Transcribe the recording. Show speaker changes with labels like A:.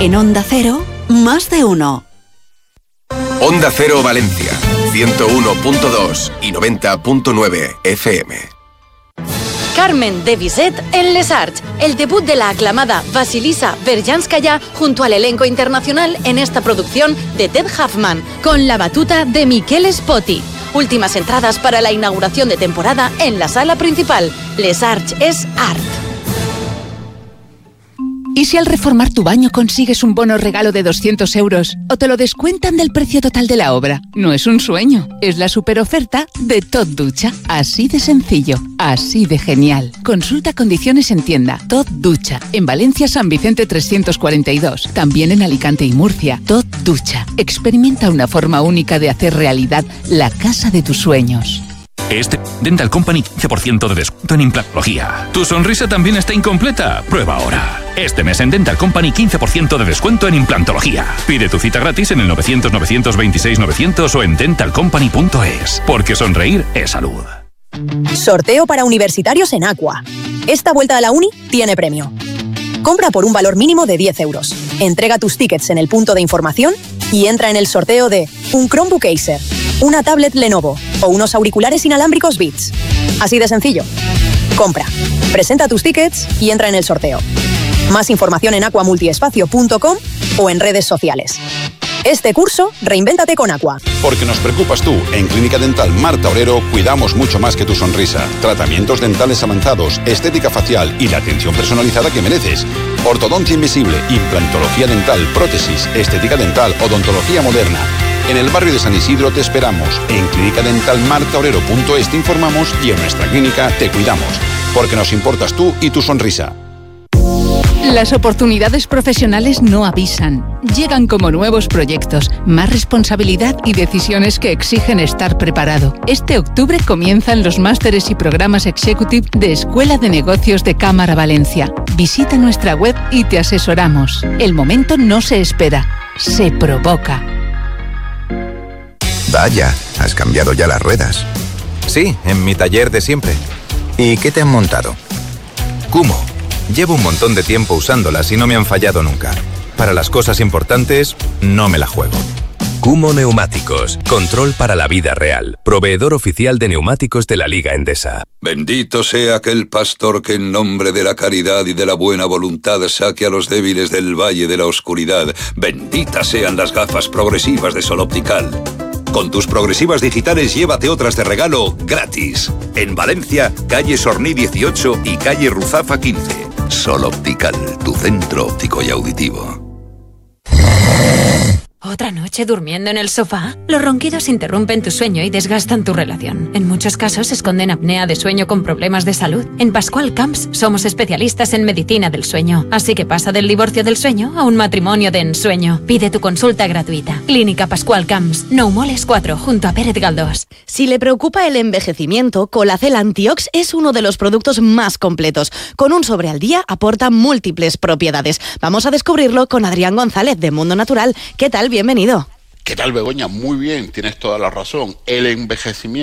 A: En Onda Cero, más de uno.
B: Onda Cero Valencia, 101.2 y 90.9 FM.
C: Carmen de Bizet en Les Arts, el debut de la aclamada Vasilisa Berjanskaya junto al elenco internacional en esta producción de Ted Huffman, con la batuta de Miquel Spoti. Últimas entradas para la inauguración de temporada en la sala principal. Les Arts es art.
D: ¿Y si al reformar tu baño consigues un bono regalo de 200 euros o te lo descuentan del precio total de la obra? No es un sueño, es la superoferta de Tot Ducha. Así de sencillo, así de genial. Consulta condiciones en tienda. Tot Ducha, en Valencia San Vicente 342, también en Alicante y Murcia. Tot Ducha, experimenta una forma única de hacer realidad la casa de tus sueños.
E: Este Dental Company 15% de descuento en implantología. ¿Tu sonrisa también está incompleta? Prueba ahora. Este mes en Dental Company 15% de descuento en implantología. Pide tu cita gratis en el 900-926-900 o en dentalcompany.es. Porque sonreír es salud.
F: Sorteo para universitarios en Aqua. Esta vuelta a la uni tiene premio. Compra por un valor mínimo de 10 euros. Entrega tus tickets en el punto de información y entra en el sorteo de un Chromebook Acer, una tablet Lenovo o unos auriculares inalámbricos Beats. Así de sencillo. Compra, presenta tus tickets y entra en el sorteo. Más información en aquamultiespacio.com o en redes sociales. Este curso, reinvéntate con Aqua.
G: Porque nos preocupas tú. En Clínica Dental Marta Obrero cuidamos mucho más que tu sonrisa. Tratamientos dentales avanzados, estética facial y la atención personalizada que mereces. Ortodoncia invisible, implantología dental, prótesis, estética dental, odontología moderna. En el barrio de San Isidro te esperamos. En clinicadentalmartaobrero.es te informamos y en nuestra clínica te cuidamos. Porque nos importas tú y tu sonrisa.
D: Las oportunidades profesionales no avisan. Llegan como nuevos proyectos, más responsabilidad y decisiones que exigen estar preparado. Este octubre comienzan los másteres y programas Executive de Escuela de Negocios de Cámara Valencia. Visita nuestra web y te asesoramos. El momento no se espera, se provoca.
H: Vaya, ¿has cambiado ya las ruedas?
I: Sí, en mi taller de siempre.
H: ¿Y qué te han montado?
I: Kumho. Llevo un montón de tiempo usándolas y no me han fallado nunca. Para las cosas importantes, no me la juego.
J: Kumho Neumáticos. Control para la vida real. Proveedor oficial de neumáticos de la Liga Endesa.
K: Bendito sea aquel pastor que en nombre de la caridad y de la buena voluntad saque a los débiles del valle de la oscuridad. Benditas sean las gafas progresivas de Sol Optical. Con tus progresivas digitales llévate otras de regalo gratis. En Valencia, calle Sorní 18 y calle Ruzafa 15. Sol Optical, tu centro óptico y auditivo.
C: ¿Otra noche durmiendo en el sofá? Los ronquidos interrumpen tu sueño y desgastan tu relación. En muchos casos esconden apnea de sueño con problemas de salud. En Pascual Camps somos especialistas en medicina del sueño. Así que pasa del divorcio del sueño a un matrimonio de ensueño. Pide tu consulta gratuita. Clínica Pascual Camps, Nou Moles 4, junto a Pérez Galdós.
L: Si le preocupa el envejecimiento, Colacel Antiox es uno de los productos más completos. Con un sobre al día aporta múltiples propiedades. Vamos a descubrirlo con Adrián González de Mundo Natural. ¿Qué tal? Bienvenido.
M: ¿Qué tal, Begoña? Muy bien, tienes toda la razón. El envejecimiento